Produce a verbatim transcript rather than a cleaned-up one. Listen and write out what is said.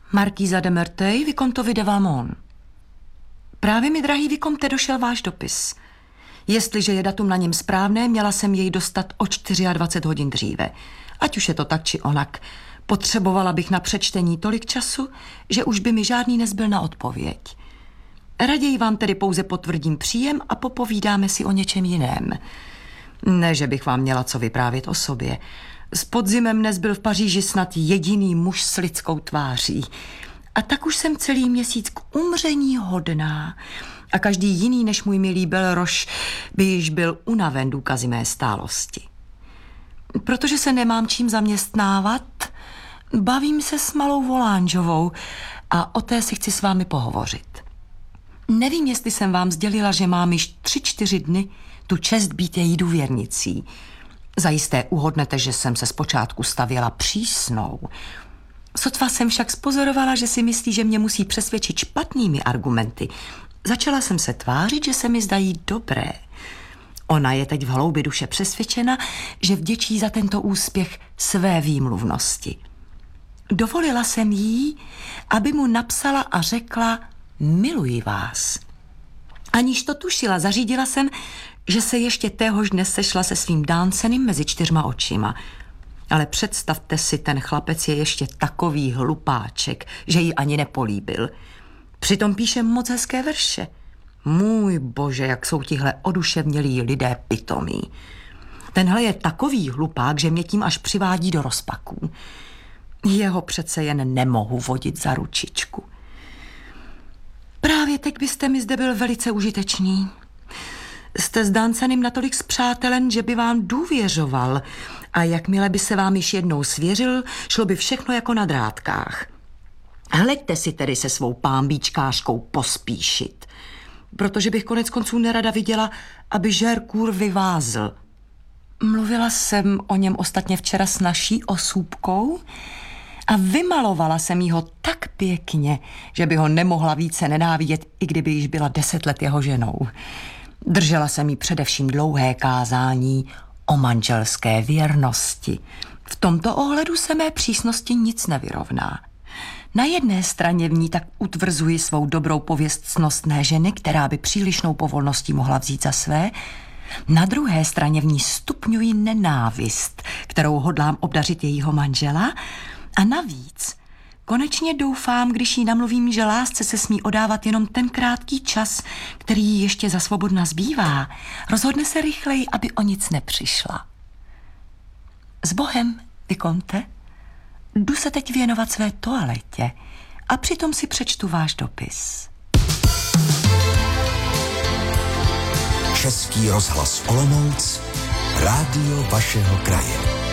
Markýza de Merteuil, Vicomtovi de Valmont. Právě mi, drahý Vicomte, došel váš dopis. Jestliže je datum na něm správné, měla jsem jej dostat o dvacet čtyři hodin dříve. Ať už je to tak či onak. Potřebovala bych na přečtení tolik času, že už by mi žádný nezbyl na odpověď. Raději vám tedy pouze potvrdím příjem a popovídáme si o něčem jiném. Ne, že bych vám měla co vyprávět o sobě. S podzimem nezbyl v Paříži snad jediný muž s lidskou tváří. A tak už jsem celý měsíc k umření hodná. A každý jiný než můj milý Belroš by již byl unaven důkazy mé stálosti. Protože se nemám čím zaměstnávat, bavím se s malou Volanžovou a o té si chci s vámi pohovořit. Nevím, jestli jsem vám sdělila, že mám již tři, čtyři dny tu čest být její důvěrnicí. Zajisté uhodnete, že jsem se zpočátku stavěla přísnou. Sotva jsem však spozorovala, že si myslí, že mě musí přesvědčit špatnými argumenty. Začala jsem se tvářit, že se mi zdají dobré. Ona je teď v hloubi duše přesvědčena, že vděčí za tento úspěch své výmluvnosti. Dovolila jsem jí, aby mu napsala a řekla: miluji vás. Aniž to tušila, zařídila jsem, že se ještě téhož dne sešla se svým Dáncenem mezi čtyřma očima. Ale představte si, ten chlapec je ještě takový hlupáček, že ji ani nepolíbil. Přitom píše moc hezké verše. Můj bože, jak jsou tihle oduševnělí lidé pitomí. Tenhle je takový hlupák, že mě tím až přivádí do rozpaků. Jeho přece jen nemohu vodit za ručičku. Právě teď byste mi zde byl velice užitečný. Jste s Dáncenem natolik spřátelen, že by vám důvěřoval a jakmile by se vám již jednou svěřil, šlo by všechno jako na drátkách. Hleďte si tedy se svou pámbíčkářkou pospíšit, protože bych konec konců nerada viděla, aby Žerkůr vyvázl. Mluvila jsem o něm ostatně včera s naší osůbkou a vymalovala jsem jí ho tak pěkně, že by ho nemohla více nenávidět, i kdyby již byla deset let jeho ženou. Držela jsem jí především dlouhé kázání o manželské věrnosti. V tomto ohledu se mé přísnosti nic nevyrovná. Na jedné straně v ní tak utvrzuji svou dobrou pověst ctnostné ženy, která by přílišnou povolností mohla vzít za své. Na druhé straně v ní stupňuji nenávist, kterou hodlám obdařit jejího manžela. A navíc konečně doufám, když jí namluvím, že lásce se smí odávat jenom ten krátký čas, který jí ještě za svobodna zbývá, rozhodne se rychleji, aby o nic nepřišla. S Bohem, Vicomte, jdu se teď věnovat své toaletě a přitom si přečtu váš dopis. Český rozhlas Olomouc, rádio vašeho kraje.